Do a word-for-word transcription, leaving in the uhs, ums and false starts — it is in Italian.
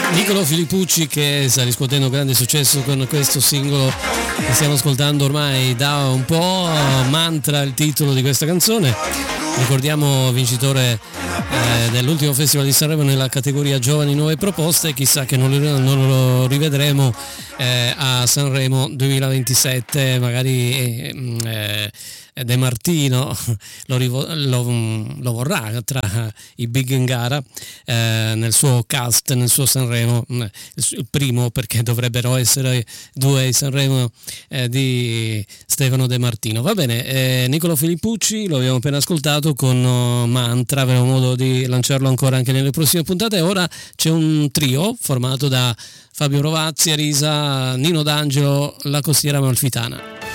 Niccolò Filippucci, che sta riscuotendo grande successo con questo singolo che stiamo ascoltando ormai da un po', Mantra il titolo di questa canzone. Ricordiamo vincitore eh, dell'ultimo Festival di Sanremo nella categoria Giovani Nuove Proposte, chissà che non lo, non lo rivedremo eh, a Sanremo duemilaventisette, magari eh, eh, De Martino lo, rivo- lo, lo vorrà tra i big in gara eh, nel suo cast, nel suo Sanremo, il primo, perché dovrebbero essere due Sanremo eh, di Stefano De Martino. Va bene, eh, Niccolò Filippucci lo abbiamo appena ascoltato con uh, Mantra, avremo modo di lanciarlo ancora anche nelle prossime puntate. Ora c'è un trio formato da Fabio Rovazzi, Arisa, Nino D'Angelo, La Costiera Amalfitana.